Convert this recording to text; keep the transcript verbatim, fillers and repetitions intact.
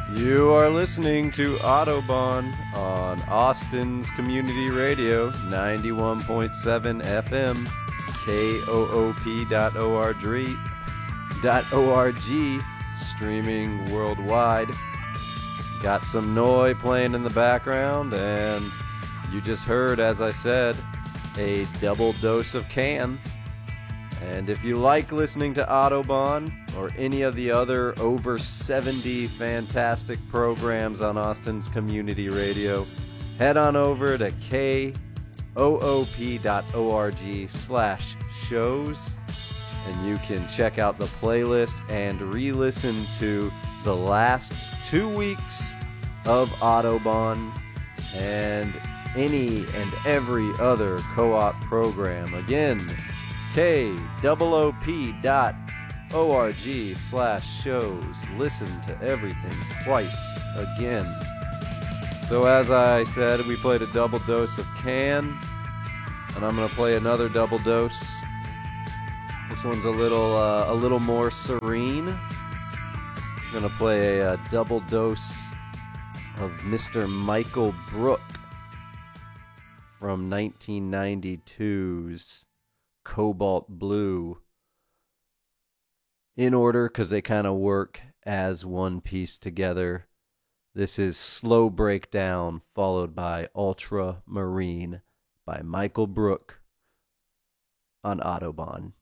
You are listening to Autobahn on Austin's Community Radio, ninety-one point seven F M, K O O P dot org, dot org, streaming worldwide. Got some Noi playing in the background, and you just heard, as I said, a double dose of Can. And if you like listening to Autobahn or any of the other over seventy fantastic programs on Austin's Community Radio, head on over to K O O P dot org slash shows, and you can check out the playlist and re-listen to the last two weeks of Autobahn and any and every other co-op program. Again, K O O P dot org slash shows. Listen to everything twice again. So as I said, we played a double dose of Can, and I'm going to play another double dose. This one's a little uh, a little more serene. I'm going to play a, a double dose of Mister Michael Brook from nineteen ninety-two's Cobalt Blue, in order because they kind of work as one piece together. This is Slow Breakdown, followed by Ultramarine by Michael Brook on Autobahn.